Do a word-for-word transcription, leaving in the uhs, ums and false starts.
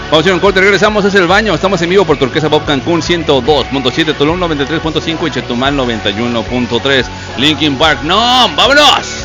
Vamos a ir a un corte, regresamos, es El Baño. Estamos en vivo por Turquesa Pop Cancún ciento dos punto siete, Tulum noventa y tres punto cinco y Chetumal noventa y uno punto tres. Linkin Park, no, vámonos.